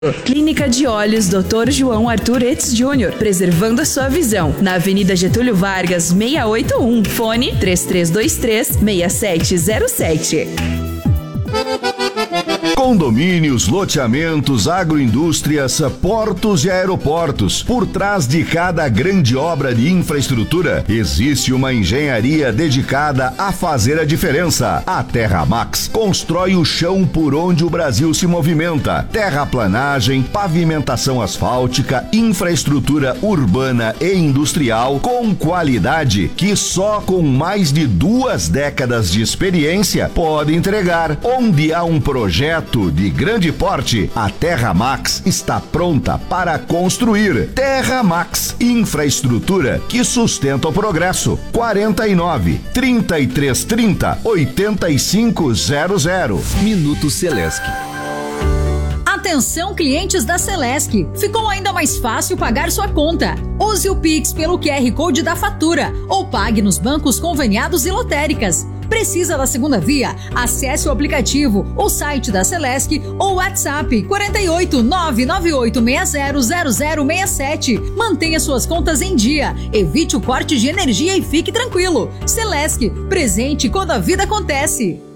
Clínica de Olhos Dr. João Arthur Etz Jr., preservando a sua visão. Na Avenida Getúlio Vargas, 681. Fone 3323-6707. Condomínios, loteamentos, agroindústrias, portos e aeroportos. Por trás de cada grande obra de infraestrutura, existe uma engenharia dedicada a fazer a diferença. A Terramax constrói o chão por onde o Brasil se movimenta. Terraplanagem, pavimentação asfáltica, infraestrutura urbana e industrial com qualidade que só com mais de 2 décadas de experiência pode entregar. Onde há um projeto de grande porte, a Terramax está pronta para construir. Terramax, infraestrutura que sustenta o progresso. 49-3330-8500. Minuto Celesc. Atenção, clientes da Celesc, ficou ainda mais fácil pagar sua conta. Use o Pix pelo QR Code da fatura ou pague nos bancos conveniados e lotéricas. Precisa da segunda via? Acesse o aplicativo, o site da Celesc ou WhatsApp 48 998600067. Mantenha suas contas em dia, evite o corte de energia e fique tranquilo. Celesc, presente quando a vida acontece.